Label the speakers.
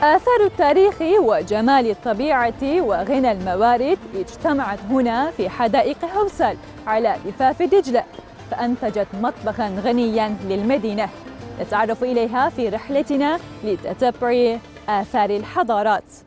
Speaker 1: آثار التاريخ وجمال الطبيعة وغنى الموارد اجتمعت هنا في حدائق هوسال على ضفاف دجلة، فأنتجت مطبخاً غنياً للمدينة نتعرف إليها في رحلتنا لتتبع آثار الحضارات.